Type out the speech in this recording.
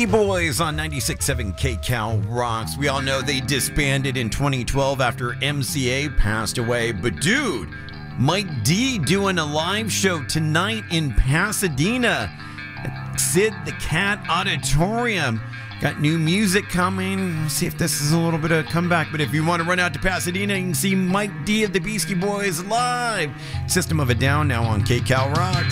Beastie Boys on 96.7 KCal Rocks. We all know they disbanded in 2012 after MCA passed away. But dude, Mike D doing a live show tonight in Pasadena at Sid the Cat Auditorium. Got new music coming. Let's see if this is a little bit of a comeback. But if you want to run out to Pasadena, you can see Mike D of the Beastie Boys live. System of a Down now on KCal Rocks.